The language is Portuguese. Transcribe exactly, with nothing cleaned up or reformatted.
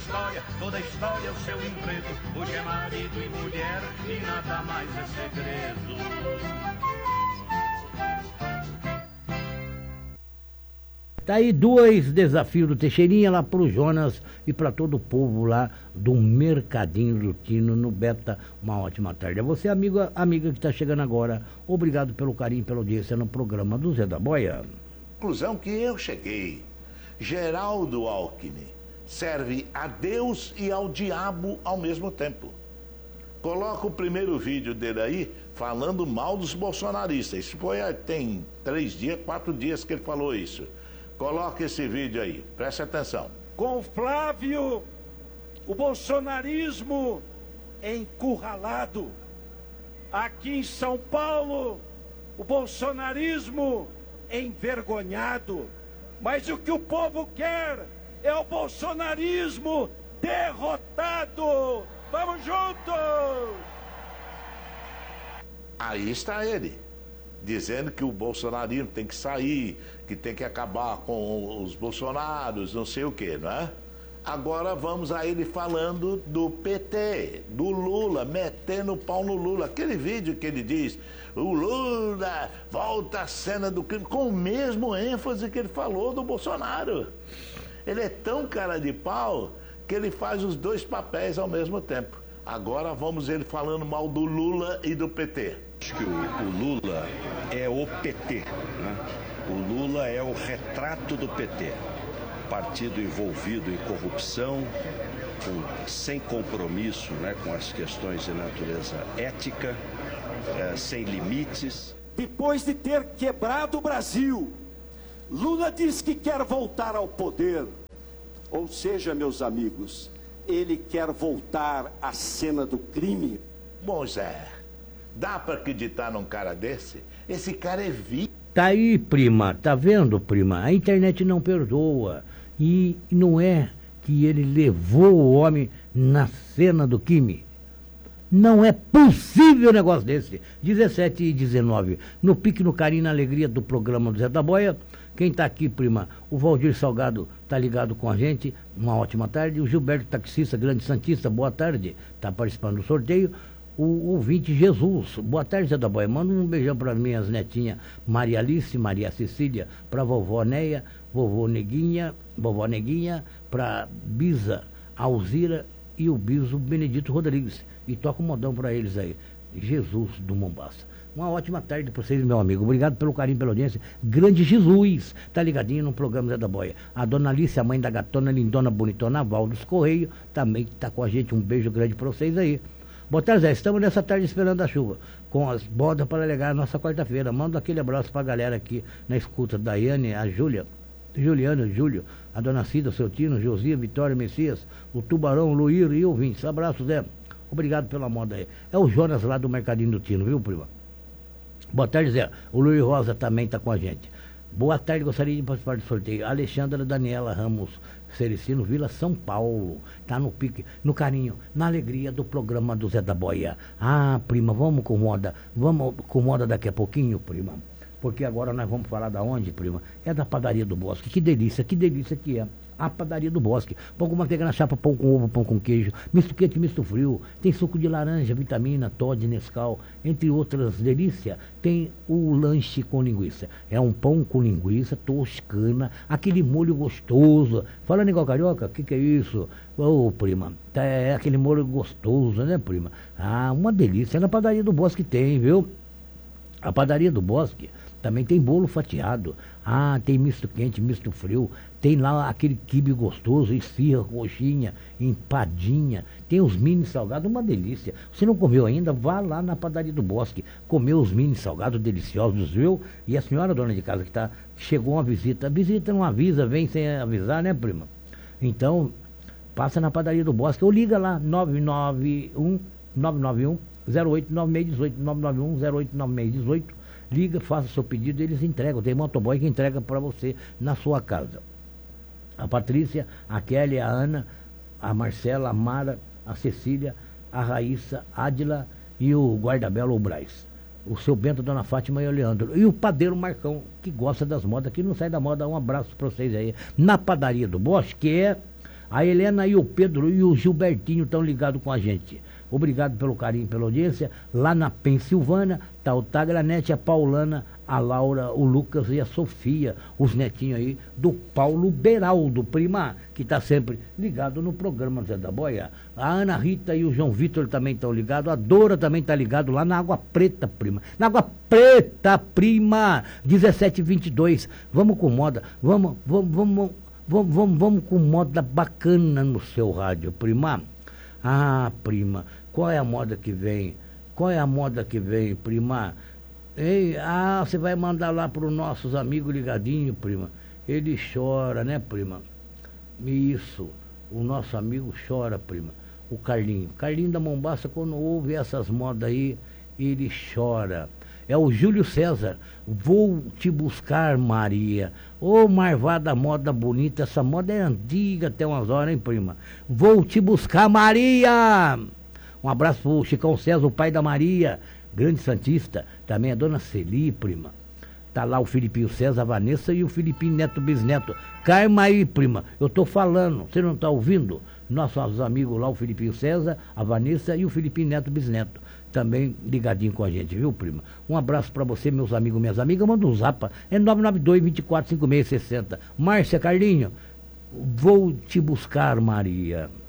história, toda história é o seu enredo. Hoje é marido e mulher e nada mais é segredo. Tá aí dois desafios do Teixeirinha lá pro Jonas e para todo o povo lá do Mercadinho do Tino no Beta. Uma ótima tarde. A você, amigo, amiga que está chegando agora, obrigado pelo carinho, pela audiência no programa do Zé da Boia. Conclusão que eu cheguei. Geraldo Alckmin serve a Deus e ao diabo ao mesmo tempo. Coloca o primeiro vídeo dele aí falando mal dos bolsonaristas. Isso foi, tem três dias, quatro dias que ele falou isso. Coloca esse vídeo aí, preste atenção. Com Flávio, o bolsonarismo encurralado. Aqui em São Paulo, o bolsonarismo envergonhado. Mas o que o povo quer é o bolsonarismo derrotado. Vamos juntos! Aí está ele, dizendo que o bolsonarismo tem que sair, que tem que acabar com os bolsonaros, não sei o que, não é? Agora vamos a ele falando do P T, do Lula, metendo o pau no Lula. Aquele vídeo que ele diz, o Lula volta à cena do crime, com o mesmo ênfase que ele falou do Bolsonaro. Ele é tão cara de pau que ele faz os dois papéis ao mesmo tempo. Agora vamos ele falando mal do Lula e do P T. Acho que o, o Lula é o P T, né? O Lula é o retrato do P T. Partido envolvido em corrupção, com, sem compromisso, né, com as questões de natureza ética, é, sem limites. Depois de ter quebrado o Brasil, Lula diz que quer voltar ao poder. Ou seja, meus amigos, ele quer voltar à cena do crime. Bom, Zé, dá para acreditar num cara desse? Esse cara é vi. Tá aí, prima, tá vendo, prima? A internet não perdoa. E não é que ele levou o homem na cena do crime. Não é possível um negócio desse. dezessete e dezenove, no pique, no carinho, na alegria do programa do Zé da Boia. Quem tá aqui, prima? O Valdir Salgado tá ligado com a gente. Uma ótima tarde. O Gilberto Taxista, grande santista, boa tarde. Tá participando do sorteio. O ouvinte Jesus, boa tarde, Zé da Boia. Manda um beijão para minhas netinhas Maria Alice, Maria Cecília, para vovó Neia, vovô Neguinha, vovó Neguinha, para Bisa Alzira e o Biso Benedito Rodrigues. E toca um modão para eles aí. Jesus do Mombaça. Uma ótima tarde para vocês, meu amigo. Obrigado pelo carinho, pela audiência. Grande Jesus, tá ligadinho no programa Zé da Boia. A dona Alice, a mãe da gatona, lindona, bonitona, Valdos Correio, também tá com a gente. Um beijo grande para vocês aí. Boa tarde, Zé. Estamos nessa tarde esperando a chuva, com as bodas para alegar a nossa quarta-feira. Manda aquele abraço para a galera aqui na escuta. Daiane, a Júlia, Juliana, Júlio, a dona Cida, o seu Tino, Josia, Vitória, Messias, o Tubarão, o Luir e ouvintes. Abraço, Zé. Obrigado pela moda aí. É o Jonas lá do Mercadinho do Tino, viu, prima? Boa tarde, Zé. O Luiz Rosa também está com a gente. Boa tarde, gostaria de participar do sorteio. Alexandra Daniela Ramos Cerecino, Vila São Paulo. Tá no pique, no carinho, na alegria do programa do Zé da Boia. Ah, prima, vamos com moda. Vamos com moda daqui a pouquinho, prima. Porque agora nós vamos falar da onde, prima? É da Padaria do Bosque. Que delícia, que delícia que é. A Padaria do Bosque. Pão com manteiga na chapa, pão com ovo, pão com queijo, misto quente, misto frio. Tem suco de laranja, vitamina, Toddy, Nescau, entre outras delícias. Tem o lanche com linguiça. É um pão com linguiça toscana, aquele molho gostoso. Falando igual carioca, o que, que é isso? Ô, prima, é aquele molho gostoso, né, prima? Ah, uma delícia. Na Padaria do Bosque tem, viu? A Padaria do Bosque também tem bolo fatiado. Ah, tem misto quente, misto frio. Tem lá aquele quibe gostoso, esfirra, coxinha, empadinha. Tem os mini salgados, uma delícia. Se não comeu ainda, vá lá na Padaria do Bosque. Comeu os mini salgados deliciosos, viu? E a senhora dona de casa que tá, chegou uma visita. A visita não avisa, vem sem avisar, né, prima? Então, passa na Padaria do Bosque ou liga lá, nove nove um, nove nove um, zero oito nove seis um oito, nove nove um, zero oito nove seis um oito. Liga, faça seu pedido, eles entregam. Tem motoboy que entrega para você na sua casa. A Patrícia, a Kelly, a Ana, a Marcela, a Mara, a Cecília, a Raíssa, a Adila e o guarda-belo, o Braz. O seu Bento, a dona Fátima e o Leandro. E o padeiro Marcão, que gosta das modas, que não sai da moda. Um abraço para vocês aí. Na Padaria do Bosque, que é A Helena e o Pedro e o Gilbertinho estão ligados com a gente. Obrigado pelo carinho, pela audiência. Lá na Pensilvânia está o Tagranete, a Paulana, a Laura, o Lucas e a Sofia, os netinhos aí do Paulo Beraldo, prima, que está sempre ligado no programa Zé da Boia. A Ana Rita e o João Vitor também estão ligados. A Dora também está ligado lá na Água Preta, prima. Na Água Preta, prima, dezessete e vinte e dois. Vamos com moda, vamos, vamos, vamos, vamos, vamos, vamos com moda bacana no seu rádio, prima. Ah, prima, qual é a moda que vem? Qual é a moda que vem, prima? Ei, ah, você vai mandar lá para os nossos amigos ligadinhos, prima. Ele chora, né, prima? Isso, o nosso amigo chora, prima. O Carlinho. Carlinho da Mombaça, quando ouve essas modas aí, ele chora. É o Júlio César. Vou te buscar, Maria. Ô, marvada moda bonita. Essa moda é antiga até umas horas, hein, prima? Vou te buscar, Maria. Um abraço pro Chicão César, o pai da Maria. Grande Santista. Também a dona Celi, prima. Tá lá o Filipinho César, a Vanessa e o Filipinho Neto Bisneto. Carma aí, prima. Eu tô falando. Você não tá ouvindo? Nossos amigos lá, o Filipinho César, a Vanessa e o Filipinho Neto Bisneto. Também ligadinho com a gente, viu, prima? Um abraço pra você, meus amigos, minhas amigas. Manda um zapa. É nove nove dois, vinte e quatro, cinquenta e seis, sessenta. Márcia Carlinho, vou te buscar, Maria.